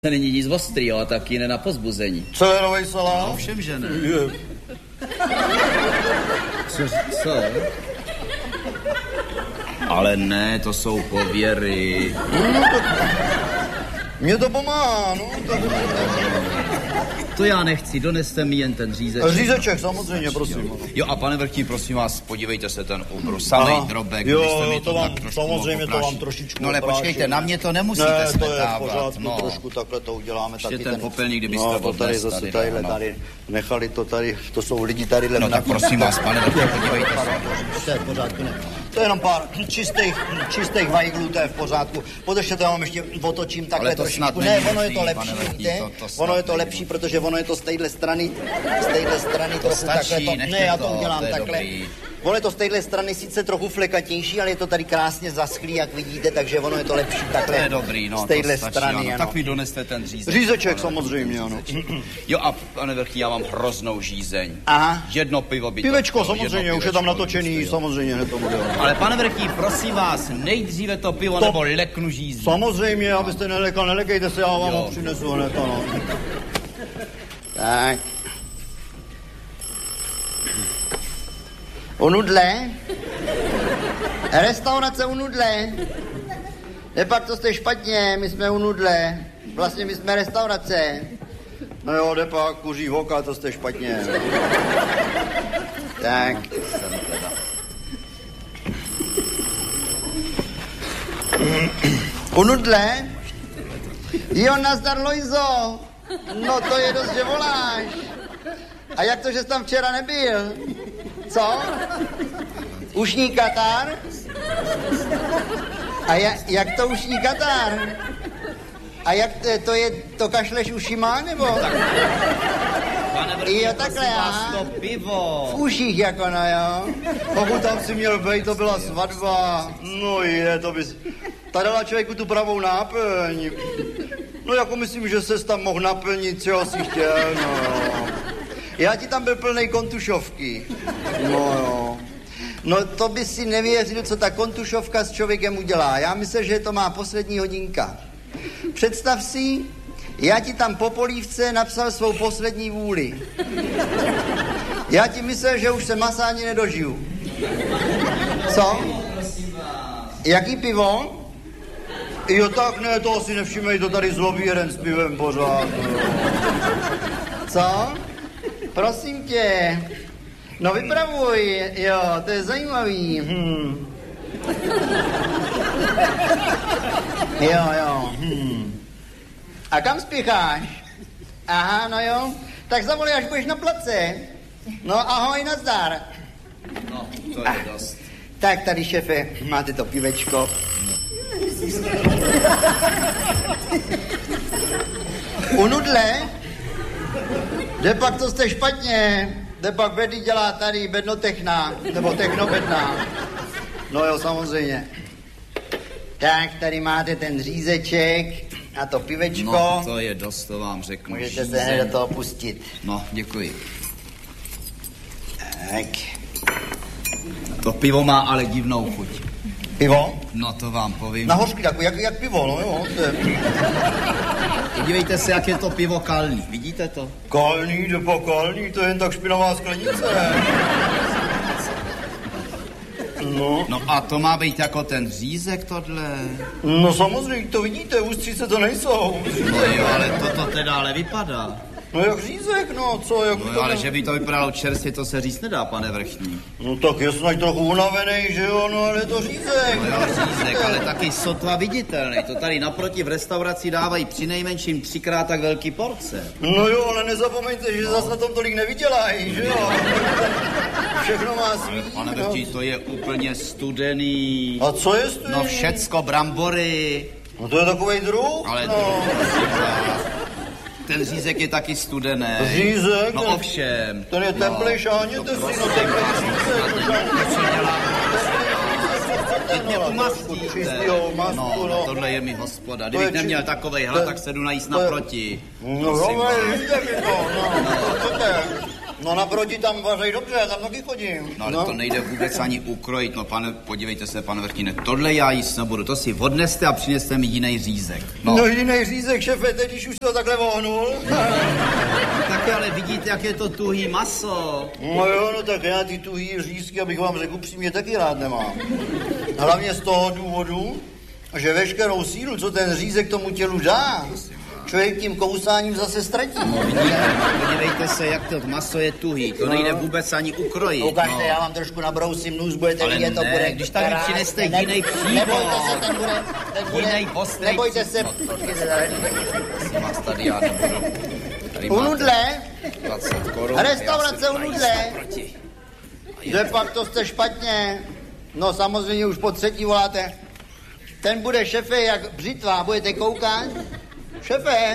Není nic ostrýho a taky ne na pozbuzení. Celerovej salát? No, všem, že ne. Co? Ale ne, to jsou pověry. Mně to pomáhá, no. To já nechci, doneste mi jen ten řízeček. Řízeček, samozřejmě, prosím. Jo, a pane vrchní, prosím vás, podívejte se ten ubrus, samej drobek. Jo, to vám, samozřejmě to vám trošičku No ale počkejte, na mě to nemusíte smetávat. Ne, to je v pořádku, trošku takhle to uděláme. Ještě taky ten popelník, kdybyste to tady zase tady, nechali to tady, to jsou lidi tady. No tak prosím vás, pane vrchní, podívejte se. To je v pořádku, ne. To je jenom pár čistých vajglů, to je v pořádku. Podržte, to vám ještě otočím takhle trošičku. Ne, ono je to lepší, víte? Ono je to lepší, protože ono je to z téhle strany trochu takhle to. Ne, já to udělám takhle. Ono je to z téhle strany sice trochu flekatější, ale je to tady krásně zaschlý, jak vidíte, takže ono je to lepší takhle. To je dobrý, no, z téhle strany, ano. Tak mi doneste ten řízek. Řízeček samozřejmě, ano. Jo a pane vrchní, já mám hroznou žízeň. Aha. Jedno pivo by to. Pivečko, samozřejmě, už je tam natočený, samozřejmě, hned tomu dělám. Ale pane vrchní, prosím vás, nejdříve to pivo, nebo leknu žízeň. Samozřejmě, abyste nelekal, nelekejte se, já vám ho přinesu hned, ano. Tak. U Nudle? Restaurace u Nudle? Nepak to jste špatně, my jsme u Nudle. Vlastně my jsme restaurace. No jo, nepak, kuří voka, to jste špatně. Tak. U Nudle? Jo, nazdar Lojzo. No to je dost, že voláš. A jak to, že jsi tam včera nebyl? Co? Ušní katar? A jak to ušní katar? A jak to kašleš ušima, nebo? Pane vrchní, jo, takhle, vás to pivo. V uších, jako no, jo. Pokud tam si měl být, to byla svatba. No je, to bys... Ta dala člověku tu pravou náplň. No jako myslím, že ses tam mohl naplnit, čeho si chtěl, no. Já ti tam byl plnej kontušovky. No jo. No to by si nevěřil, co ta kontušovka s člověkem udělá. Já myslím, že to má poslední hodinka. Představ si, já ti tam po polívce napsal svou poslední vůli. Já ti myslel, že už se masa ani nedožiju. Co? Jaký pivo? Jo, tak ne, to si nevšimej, to tady zlobí jeden s pivem pořád. Co? Prosím tě. No vypravuj, jo, to je zajímavý. Jo. A kam spěcháš? Aha, no jo. Tak zavolej, až budeš na place. No ahoj, nazdar. No, to je dost. Tak tady, šefe, máte to pivečko. U Nudle? Kde pak to jste špatně? Kde pak Bedy dělá tady bednotechna, nebo technobedná. No jo, samozřejmě. Tak, tady máte ten řízeček a to pivečko. No, to je dost, to vám řeknu. Můžete se hned do toho pustit. No, děkuji. Tak. To pivo má ale divnou chuť. Pivo? No, to vám povím. Na hořky, jak pivo, no jo. Podívejte se, jak je to pivo kalný. Vidíte to? Kalný, to je jen tak špinavá sklenice. No a to má být jako ten řízek tohle? No samozřejmě, to vidíte, ústřice to nejsou. No jo, ale to teda ale vypadá. No jak řízek, no, co? Jak no jo, ale že by to vypadalo čerstvě, to se říct nedá, pane vrchní. No tak je snad trochu unavený, že jo, no ale je to řízek. No jo, řízek, ale taky sotva viditelný. To tady naproti v restauraci dávají přinejmenším 3x tak velký porce. No jo, ale nezapomeňte, že zas na tom tolik nevydělají, že jo. Všechno má svý. Pane vrchní, to je úplně studený. A co je studený? No všecko, brambory. No to je takovej druh? Ale no. ten řízek je taky studený. Řízek? No ovšem. Ten je teplý, šáhněte si, no teplý řízek. Teď mě umastíte. Čistýho masku, No, tohle je mi hospoda. Kdybych neměl takovej hlad, tak se jdu najíst naproti. No, říjte mi to, no, naproti tam vařej dobře, já tam taky chodím. No, ale to nejde vůbec ani ukrojit. No, pane, podívejte se, pane Vrchníne, tohle já jíst nebudu. To si odneste a přineste mi jiný řízek. No, jiný řízek, šefe, teď, když už to takhle vohnul. Tak ale vidíte, jak je to tuhý maso. No jo, no tak já ty tuhý řízky, abych vám řekl upřímně, taky rád nemám. Hlavně z toho důvodu, že veškerou sílu, co ten řízek tomu tělu dá, člověk tím kousáním zase ztratí. No, vidíte, podívejte se, jak to maso je tuhý. To nejde vůbec ani ukrojit. Ukažte, já vám trošku nabrousím nůž, budete ale vidět, to ne, bude. když tady přineste jiný příbor. Nebojte se, ten bude. Jiný ostrý. Nebojte se. Vás tady já nebudu. Tady U nudle. 20 korun. Restaurace u nudle. Že pak to jste špatně. No samozřejmě už po třetí voláte. Ten bude šefe jak břitva, budete koukat? Šefe.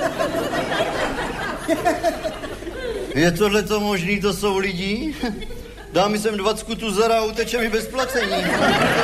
Je tohleto možný, to jsou lidi? Dá mi sem 20 tu zara a uteče mi bez placení.